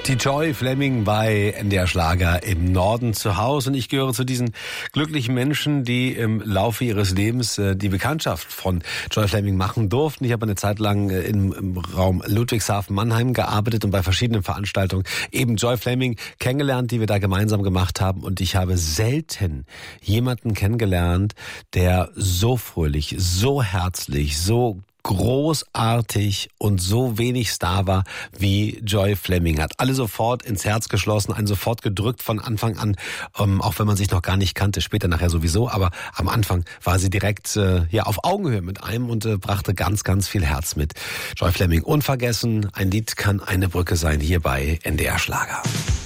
Die Joy Fleming bei NDR Schlager im Norden zu Hause. Und ich gehöre zu diesen glücklichen Menschen, die im Laufe ihres Lebens die Bekanntschaft von Joy Fleming machen durften. Ich habe eine Zeit lang im Raum Ludwigshafen-Mannheim gearbeitet und bei verschiedenen Veranstaltungen eben Joy Fleming kennengelernt, die wir da gemeinsam gemacht haben. Und ich habe selten jemanden kennengelernt, der so fröhlich, so herzlich, so großartig und so wenig Star war, wie Joy Fleming. Hat alle sofort ins Herz geschlossen, einen sofort gedrückt von Anfang an, auch wenn man sich noch gar nicht kannte, später nachher sowieso, aber am Anfang war sie direkt auf Augenhöhe mit einem und brachte ganz, ganz viel Herz mit. Joy Fleming, unvergessen, ein Lied kann eine Brücke sein, hier bei NDR Schlager.